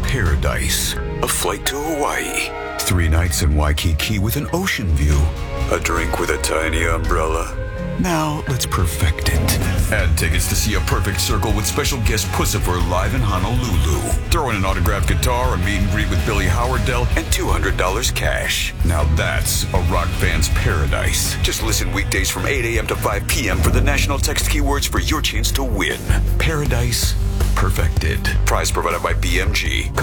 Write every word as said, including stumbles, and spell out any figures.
paradise. A flight to Hawaii. Three nights in Waikiki with an ocean view. A drink with a tiny umbrella. Now let's perfect it. Add tickets to see A Perfect Circle with special guest Puscifer live in Honolulu. Throw in an autographed guitar, a meet and greet with Billy Howardell, and two hundred dollars cash. Now that's a rock fan's paradise. Just listen weekdays from eight a.m. to five p.m. for the national text keywords for your chance to win. Paradise perfected. Prize provided by B M G.